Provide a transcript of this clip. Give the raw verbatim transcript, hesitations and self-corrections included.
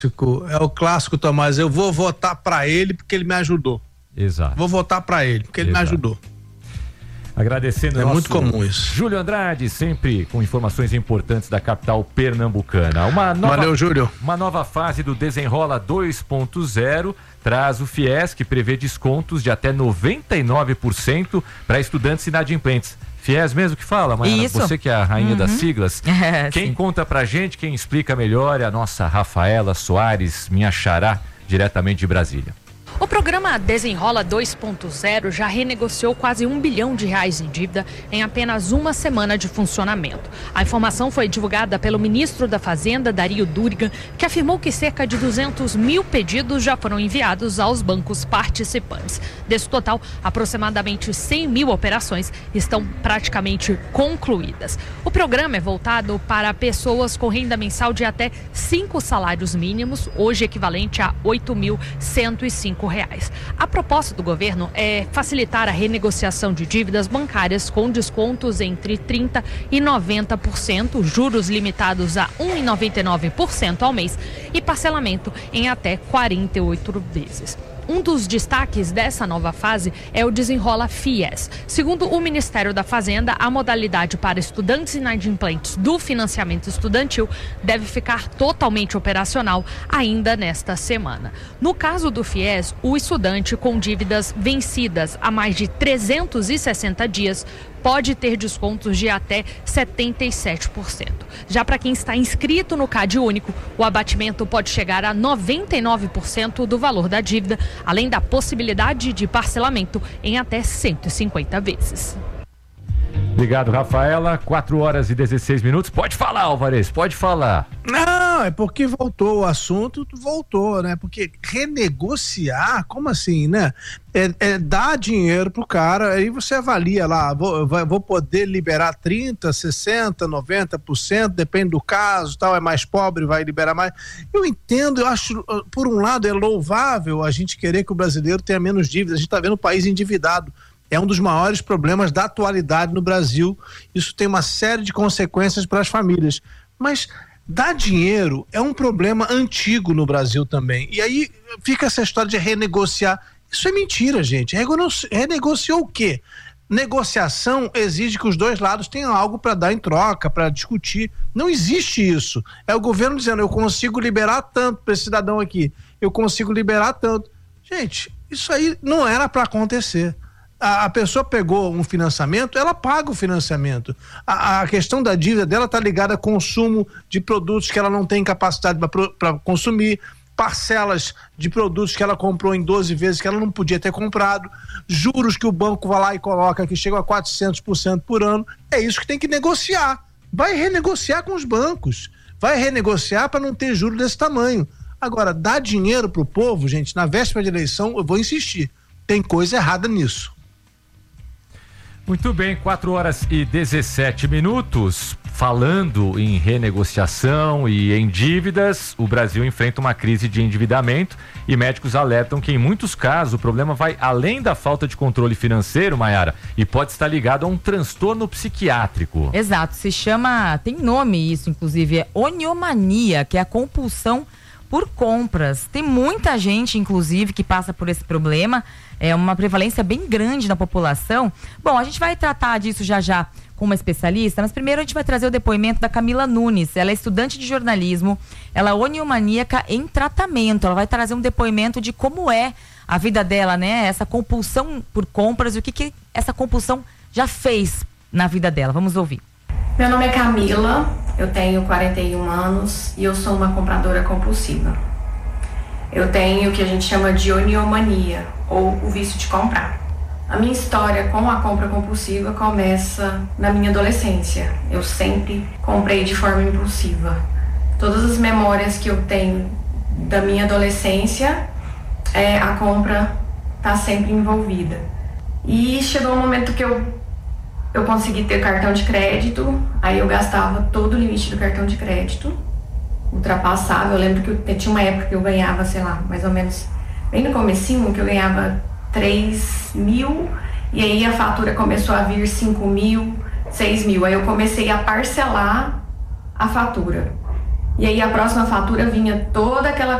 É o clássico, Tomás. Eu vou votar para ele porque ele me ajudou. Exato. Vou votar para ele porque ele Exato. me ajudou. Agradecendo é nosso muito comum isso. Júlio Andrade, sempre com informações importantes da capital pernambucana. Uma nova, Valeu, Júlio. Uma nova fase do Desenrola dois ponto zero traz o FIES, que prevê descontos de até noventa e nove por cento para estudantes inadimplentes. FIES mesmo que fala, Maiana? Você que é a rainha uhum. das siglas. É, quem sim. conta pra gente, quem explica melhor é a nossa Rafaela Soares, minha xará, diretamente de Brasília. O programa Desenrola dois ponto zero já renegociou quase um bilhão de reais em dívida em apenas uma semana de funcionamento. A informação foi divulgada pelo ministro da Fazenda, Dario Durigan, que afirmou que cerca de duzentos mil pedidos já foram enviados aos bancos participantes. Desse total, aproximadamente cem mil operações estão praticamente concluídas. O programa é voltado para pessoas com renda mensal de até cinco salários mínimos, hoje equivalente a oito mil cento e cinco reais. A proposta do governo é facilitar a renegociação de dívidas bancárias com descontos entre trinta por cento e noventa por cento, juros limitados a um vírgula noventa e nove por cento ao mês e parcelamento em até quarenta e oito vezes. Um dos destaques dessa nova fase é o Desenrola FIES. Segundo o Ministério da Fazenda, a modalidade para estudantes inadimplentes do financiamento estudantil deve ficar totalmente operacional ainda nesta semana. No caso do FIES, o estudante com dívidas vencidas há mais de trezentos e sessenta dias pode ter descontos de até setenta e sete por cento. Já para quem está inscrito no CAD Único, o abatimento pode chegar a noventa e nove por cento do valor da dívida, além da possibilidade de parcelamento em até cento e cinquenta vezes. Obrigado, Rafaela. quatro horas e dezesseis minutos. Pode falar, Alvarez, pode falar. Não, é porque voltou o assunto, voltou, né? Porque renegociar, como assim, né? É, é dar dinheiro pro cara, aí você avalia lá, vou, vou poder liberar trinta, sessenta, noventa por cento, depende do caso, tal, é mais pobre, vai liberar mais. Eu entendo, eu acho, por um lado, é louvável a gente querer que o brasileiro tenha menos dívidas. A gente tá vendo o país endividado. É um dos maiores problemas da atualidade no Brasil. Isso tem uma série de consequências para as famílias. Mas dar dinheiro é um problema antigo no Brasil também. E aí fica essa história de renegociar. Isso é mentira, gente. Renegociou o quê? Negociação exige que os dois lados tenham algo para dar em troca, para discutir. Não existe isso. É o governo dizendo, eu consigo liberar tanto para esse cidadão aqui. Eu consigo liberar tanto. Gente, isso aí não era para acontecer. A, a pessoa pegou um financiamento, ela paga o financiamento. A, a questão da dívida dela está ligada a consumo de produtos que ela não tem capacidade para consumir, parcelas de produtos que ela comprou em doze vezes que ela não podia ter comprado, juros que o banco vai lá e coloca que chegam a quatrocentos por cento por ano. É isso que tem que negociar. Vai renegociar com os bancos, vai renegociar para não ter juros desse tamanho. Agora, dar dinheiro para o povo, gente, na véspera de eleição, eu vou insistir, tem coisa errada nisso. Muito bem, quatro horas e dezessete minutos. Falando em renegociação e em dívidas, o Brasil enfrenta uma crise de endividamento e médicos alertam que em muitos casos o problema vai além da falta de controle financeiro, Maiara, e pode estar ligado a um transtorno psiquiátrico. Exato, se chama, tem nome isso inclusive, é oniomania, que é a compulsão por compras. Tem muita gente, inclusive, que passa por esse problema, é uma prevalência bem grande na população. Bom, a gente vai tratar disso já já com uma especialista, mas primeiro a gente vai trazer o depoimento da Camila Nunes. Ela é estudante de jornalismo, ela é oniomaníaca em tratamento. Ela vai trazer um depoimento de como é a vida dela, né? Essa compulsão por compras e o que, que essa compulsão já fez na vida dela. Vamos ouvir. Meu nome é Camila, eu tenho quarenta e um anos e eu sou uma compradora compulsiva. Eu tenho o que a gente chama de oniomania, ou o vício de comprar. A minha história com a compra compulsiva começa na minha adolescência. Eu sempre comprei de forma impulsiva. Todas as memórias que eu tenho da minha adolescência, é, a compra está sempre envolvida. E chegou um momento que eu Eu consegui ter cartão de crédito, aí eu gastava todo o limite do cartão de crédito, ultrapassava. Eu lembro que eu, tinha uma época que eu ganhava, sei lá, mais ou menos, bem no comecinho, que eu ganhava três mil, e aí a fatura começou a vir cinco mil, seis mil. Aí eu comecei a parcelar a fatura. E aí a próxima fatura vinha toda aquela